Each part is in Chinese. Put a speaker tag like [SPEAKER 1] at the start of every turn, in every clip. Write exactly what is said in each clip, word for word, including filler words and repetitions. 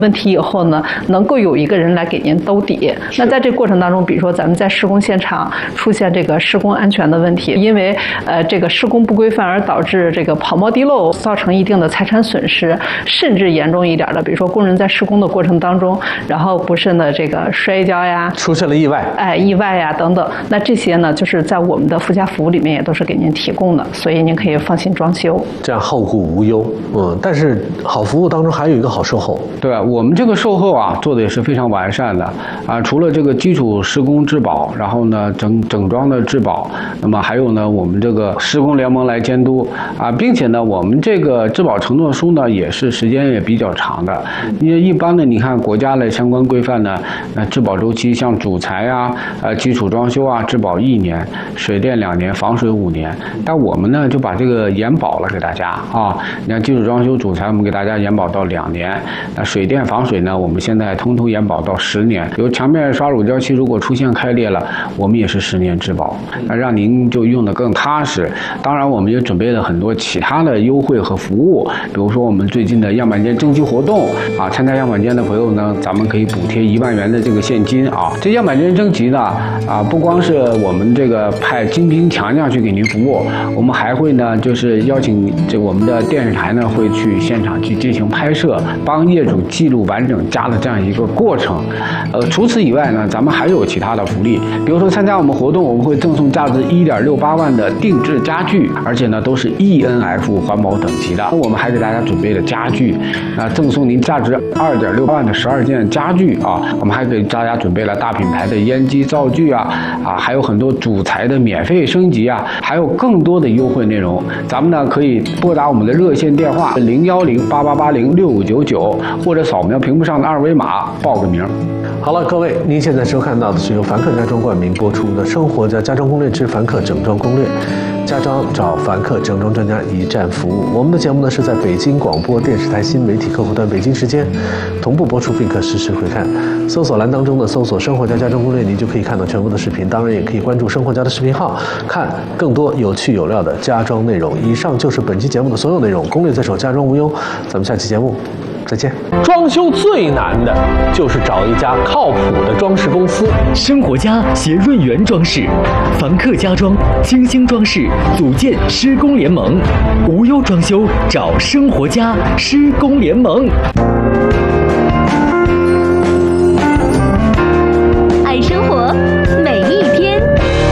[SPEAKER 1] 问题以后呢，能够有一个人来给您兜底。那在这个过程当中，比如说咱们在施工现场出现这个施工安全的问题，因为呃这个施工不规范而导致这个跑冒滴漏，造成一定的财产损失，甚至严重一点的，比如说工人在施工的过程当中，然后不慎的这个摔跤呀，
[SPEAKER 2] 出现了意外，
[SPEAKER 1] 哎，意外呀等等，那这些呢，就是在我们的附加服务里面也都是给您提供的，所以您可以放心装修，
[SPEAKER 2] 这样后顾无忧。嗯，但是好服务当中还有一个好售后，
[SPEAKER 3] 对啊，我们这个售后啊做的也是非常完善的啊，除了这个基础施工质保，然后呢整整装的质保，那么还有呢我们这个施工联盟来监督啊，并且呢我们这个质保承诺书呢也是时间也比较长的，因为一般的你看国家的相关规范呢，呃质保周期像主材啊、呃基础装修啊，质保一年，水电两年，防水五年，但我们呢就把这个延保了给大家啊，你看基础装修主材我们给大家延保到两年，那水电防水呢我们现在通通延保到十年，有墙面刷乳胶漆如果出现开裂了，我们也是十年质保，那让您就用得更踏实。当然我们也准备了很多其他的优惠和服务，比如说我们最近的样板间征集活动啊，参加样板间的朋友呢，咱们可以补贴一万元的这个现金啊。这样板间征集呢啊，不光是我们这个派精兵强将去给您服务，我们还会呢就是邀请这我们的电视台呢会去现场去进行拍摄，帮业主记录完整家的这样一个过程。呃，除此以外呢，咱们还有其他的福利，比如说参加我们活动，我们会赠送价值一点六八万的定制家具，而且呢都是 E N F 环保等级的。我们还给大家准备了家具，啊，赠送您价值二点六八万的十二件家具啊。我们还给大家准备了大品牌的烟机灶具啊，啊，还有很多主材的免费升级啊，还有更多的优惠内容。咱们呢可以拨打我们的热线电话零幺零八八八零六五九九，或者扫描屏幕上的二维码报个名。
[SPEAKER 2] 好了，各位，您现在收看到的是由凡客家装冠名播出的《生活家家装攻略之凡客整装攻略》，家装找凡客整装专家一站服务。我们的节目呢是在北京广播电视台新媒体客户端北京时间同步播出，并可实时回看。搜索栏当中的搜索“生活家家装攻略”，您就可以看到全部的视频。当然，也可以关注生活家的视频号，看更多有趣有料的家装内容。以上就是本期节目的所有内容，攻略在手，家装无忧。咱们下期节目再见。装修最难的就是找一家靠谱的装饰公司。
[SPEAKER 4] 生活家携润源装饰、凡客家装、精星装饰组建施工联盟，无忧装修找生活家施工联盟。
[SPEAKER 5] 爱生活，每一天。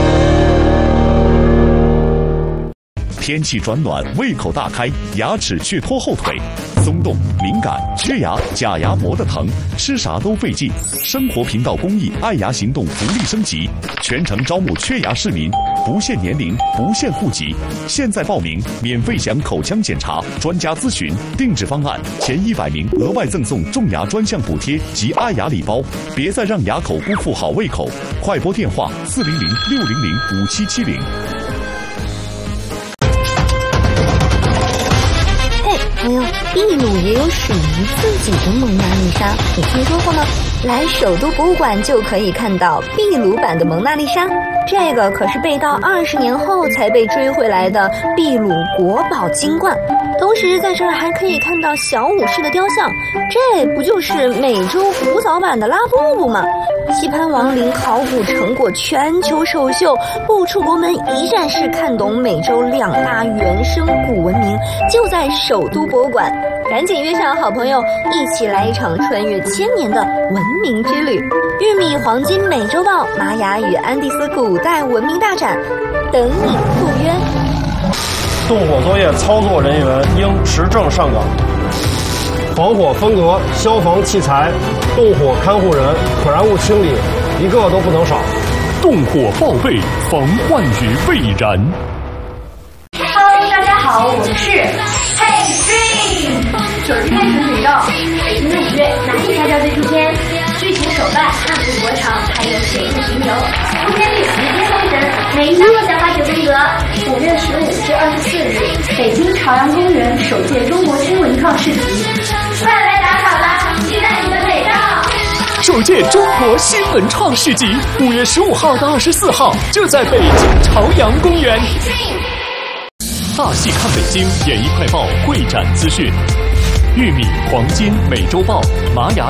[SPEAKER 6] 天气转暖，胃口大开，牙齿却拖后腿，松动、敏感、缺牙、假牙磨得疼，吃啥都费劲。生活频道公益爱牙行动福利升级，全程招募缺牙市民，不限年龄，不限户籍。现在报名，免费享口腔检查、专家咨询、定制方案，前一百名额外赠送种牙专项补贴及爱牙礼包。别再让牙口辜负好胃口，快拨电话四零零六零零五七七零。
[SPEAKER 5] 朋友，秘鲁也有属于自己的蒙娜丽莎，你听说过吗？来首都博物馆就可以看到秘鲁版的蒙娜丽莎，这个可是被盗二十年后才被追回来的秘鲁国宝金冠。同时在这儿还可以看到小武士的雕像，这不就是美洲古早版的拉布布吗？棋盘王陵考古成果全球首秀，不出国门一站式看懂美洲两大原生古文明，就在首都博物馆。赶紧约上好朋友，一起来一场穿越千年的文明之旅。玉米黄金美洲豹、玛雅与安第斯古代文明大展，等你赴约。
[SPEAKER 7] 动火作业操作人员应持证上岗。防火分隔、消防器材、动火看护人、可燃物清理，一个都不能少。
[SPEAKER 6] 动火报备，防患于未然。
[SPEAKER 8] Hello， 大家好，我们是 Hey Dream。手机开始宇宙，北京的五月哪里才叫最出天？剧情手办、汉服国潮，还有水印巡游，出天率直接封神，每一张都想花九宫格。五月十五至二十四日，北京朝阳公园首届中国新文创市集，快来打卡吧！期待你的美照。
[SPEAKER 4] 首届中国新文创市集，五月十五号到二十四号，就在北京朝阳公园。大戏看北京，演艺快报会展资讯。
[SPEAKER 6] 玉米、黄金、美洲豹、玛雅